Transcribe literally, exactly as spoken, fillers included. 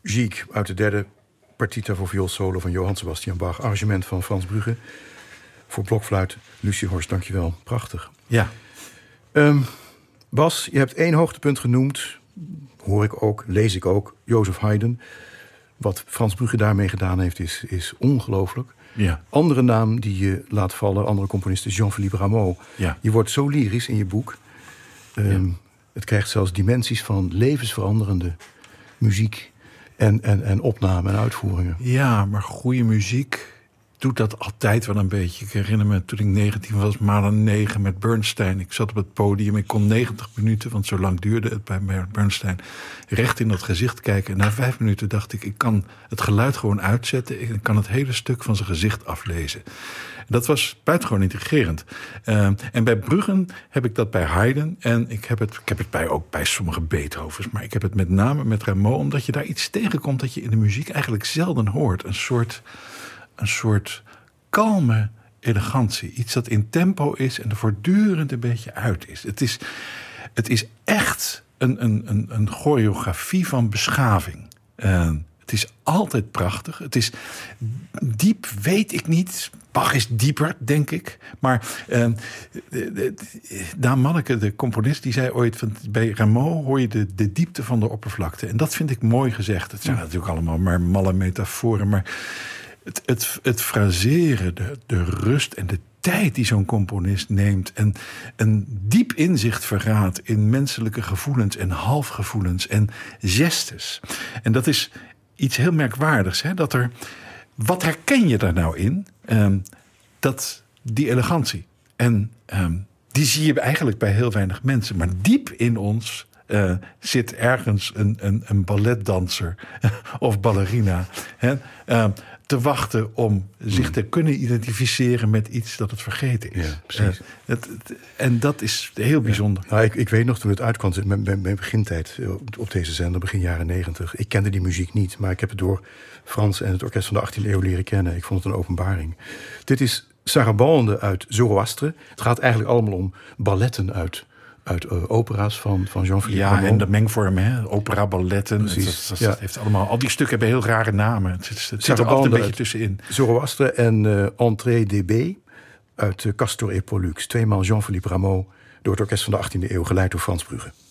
Gigue uit de derde partita voor viool solo van Johann Sebastian Bach. Arrangement van Frans Brugge. Voor blokfluit, Lucie Horst, dankjewel. Prachtig. Ja. Um, Bas, je hebt één hoogtepunt genoemd. Hoor ik ook, lees ik ook. Joseph Haydn. Wat Frans Brugge daarmee gedaan heeft, is, is ongelooflijk. Ja. Andere naam die je laat vallen, andere componist, is Jean-Philippe Rameau. Ja. Je wordt zo lyrisch in je boek. Um, Ja. Het krijgt zelfs dimensies van levensveranderende muziek en, en, en opname en uitvoeringen. Ja, maar goede muziek doet dat altijd wel een beetje. Ik herinner me toen ik negentien was, Maler negen met Bernstein. Ik zat op het podium, ik kon negentig minuten, want zo lang duurde het bij Bernstein, recht in dat gezicht kijken. En na vijf minuten dacht ik, ik kan het geluid gewoon uitzetten. Ik kan het hele stuk van zijn gezicht aflezen. Dat was buitengewoon intrigerend. Uh, en bij Bruggen heb ik dat bij Haydn. En ik heb het, ik heb het bij, ook bij sommige Beethovens. Maar ik heb het met name met Rameau, omdat je daar iets tegenkomt dat je in de muziek eigenlijk zelden hoort. Een soort, een soort kalme elegantie. Iets dat in tempo is en er voortdurend een beetje uit is. Het is, het is echt een, een, een, een choreografie van beschaving. Uh, Het is altijd prachtig. Het is diep, weet ik niet. Bach is dieper, denk ik. Maar uh, Daan Manneke, de componist, die zei ooit, van, bij Rameau hoor je de, de diepte van de oppervlakte. En dat vind ik mooi gezegd. Het zijn ja. natuurlijk allemaal maar malle metaforen. Maar het, het, het fraseren, de, de rust en de tijd die zo'n componist neemt en een diep inzicht verraadt in menselijke gevoelens en halfgevoelens en gestes. En dat is iets heel merkwaardigs. Hè? Dat er, wat herken je daar nou in? Um, dat, die elegantie. En um, die zie je eigenlijk bij heel weinig mensen. Maar diep in ons uh, zit ergens een, een, een balletdanser of ballerina. Hè? Um, te wachten om zich te kunnen identificeren met iets dat het vergeten is. Ja, precies. Uh, het, het, en dat is heel bijzonder. Ja. Nou, ik, ik weet nog toen het uitkwam, mijn, mijn, mijn begintijd op deze zender, begin jaren negentig. Ik kende die muziek niet, maar ik heb het door Frans en het orkest van de achttiende eeuw leren kennen. Ik vond het een openbaring. Dit is Sarabande uit Zoroastre. Het gaat eigenlijk allemaal om balletten uit... uit uh, opera's van, van Jean-Philippe Ja, Rameau. en de mengvormen, hè? Opera, balletten. Precies. Dat, dat, dat ja. heeft allemaal, al die stukken hebben heel rare namen. Het, het, het zit er altijd een beetje tussenin. Zoroastre en uh, Entrée D B uit uh, Castor et Pollux. Tweemaal Jean-Philippe Rameau door het orkest van de achttiende eeuw, geleid door Frans Brugge.